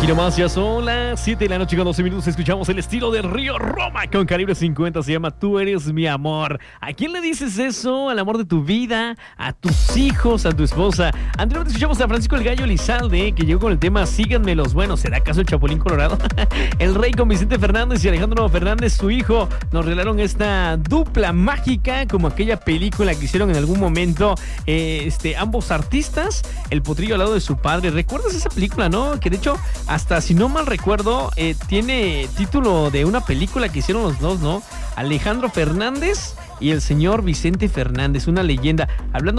Aquí nomás ya son las 7 de la noche con 12 minutos. Escuchamos el estilo del Río Roma con Calibre 50. Se llama Tú eres mi amor. ¿A quién le dices eso? Al amor de tu vida, a tus hijos, a tu esposa. Anteriormente escuchamos a Francisco el Gallo Elizalde, que llegó con el tema Síganme los buenos. ¿Será acaso el Chapulín Colorado? El Rey con Vicente Fernández y Alejandro Fernández, su hijo. Nos regalaron esta dupla mágica, como aquella película que hicieron en algún momento ambos artistas. El potrillo al lado de su padre. ¿Recuerdas esa película, no? Que de hecho, hasta si no mal recuerdo, tiene título de una película que hicieron los dos, ¿no? Alejandro Fernández y el señor Vicente Fernández, una leyenda. Hablando